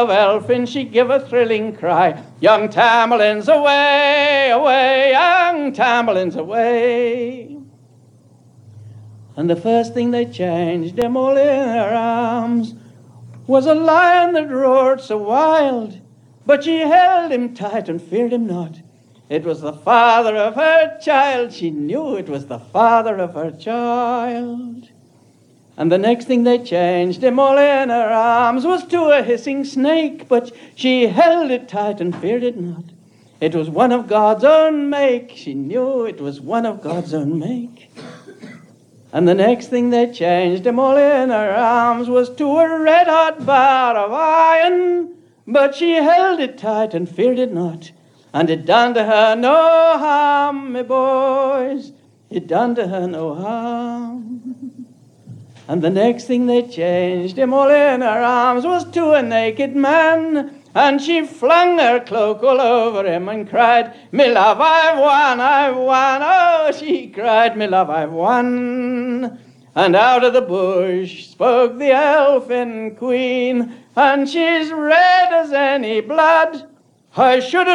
elfin, she give a thrilling cry. Young Tamerlane's away, away, young Tamerlane's away. And the first thing they changed him all in her arms was a lion that roared so wild, but she held him tight and feared him not. It was the father of her child. She knew it was the father of her child. And the next thing they changed him all in her arms was to a hissing snake, but she held it tight and feared it not. It was one of God's own make. She knew it was one of God's own make. And the next thing they changed him all in her arms was to a red-hot bar of iron, but she held it tight and feared it not. And it done to her no harm, me boys. It done to her no harm. And the next thing they changed him all in her arms was to a naked man, and she flung her cloak all over him and cried, "Me love, I've won, I've won." Oh, she cried, "Me love, I've won." And out of the bush spoke the elfin queen, and she's red as any blood. I should